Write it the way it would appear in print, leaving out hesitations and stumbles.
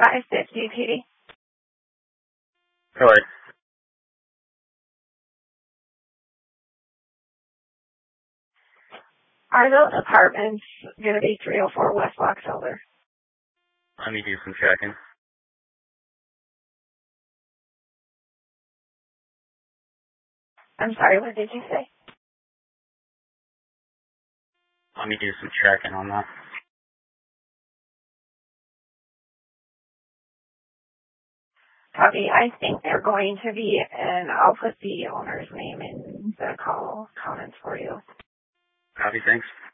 550 PD. Sorry. Are those apartments going to be 304 West Box Elder? Let me do some checking. I'm sorry, what did you say? Let me do some checking on that. Copy. I think they're going to be, and I'll put the owner's name in the call comments for you. Copy, thanks.